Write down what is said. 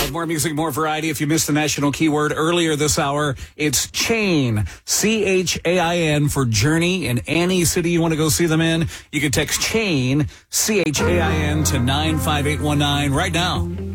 More music, more variety. If you missed the national keyword earlier this hour, it's Chain. CHAIN for Journey in any city you want to go see them in. You can text Chain, CHAIN to 95819 right now.